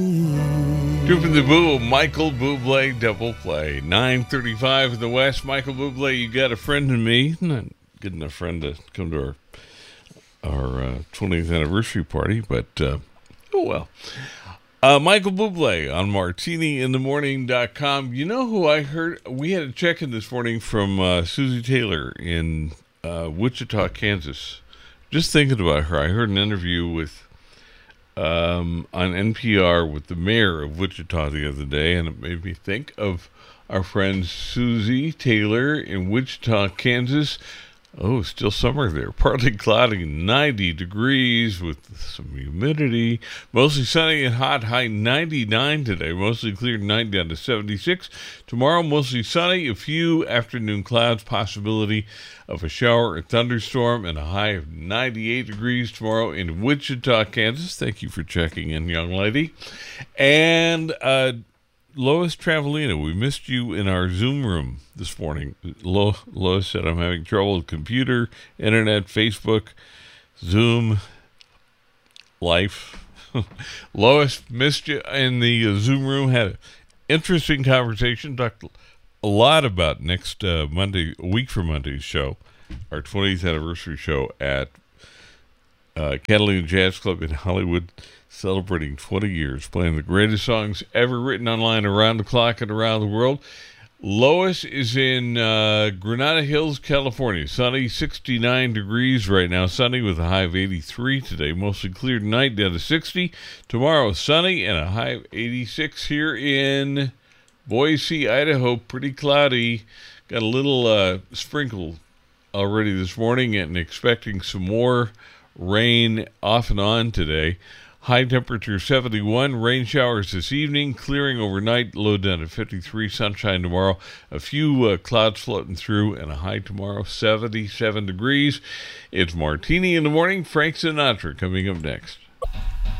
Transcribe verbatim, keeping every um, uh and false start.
Trooping the Boo, Michael Bublé double play. nine thirty-five in the West. Michael Bublé, you got a friend in me. Not good enough friend to come to our our uh, twentieth anniversary party, but uh, oh well. Uh, Michael Bublé on martini in the morning dot com. You know who I heard? We had a check-in this morning from uh, Susie Taylor in uh, Wichita, Kansas. Just thinking about her, I heard an interview with um, on N P R with the mayor of Wichita the other day, and it made me think of our friend Susie Taylor in Wichita, Kansas. Oh, still summer there. Partly cloudy, ninety degrees with some humidity. Mostly sunny and hot, high ninety-nine today. Mostly clear, ninety down to seventy-six. Tomorrow, mostly sunny, a few afternoon clouds, possibility of a shower or thunderstorm, and a high of ninety-eight degrees tomorrow in Wichita, Kansas. Thank you for checking in, young lady. And, uh, Lois Travelina, we missed you in our Zoom room this morning. Lo- Lois said, I'm having trouble with computer, internet, Facebook, Zoom, life. Lois, missed you in the uh, Zoom room, had an interesting conversation, talked a lot about next uh, Monday, a week from Monday's show, our twentieth anniversary show at uh, Catalina Jazz Club in Hollywood, celebrating twenty years, playing the greatest songs ever written online around the clock and around the world. Lois is in uh, Granada Hills, California. Sunny, sixty-nine degrees right now. Sunny with a high of eighty-three today. Mostly clear tonight, down to sixty. Tomorrow, sunny and a high of eighty-six here in Boise, Idaho. Pretty cloudy. Got a little uh, sprinkle already this morning and expecting some more rain off and on today. High temperature seventy-one, rain showers this evening, clearing overnight, low down to fifty-three, sunshine tomorrow, a few uh, clouds floating through, and a high tomorrow, seventy-seven degrees. It's Martini in the Morning, Frank Sinatra coming up next.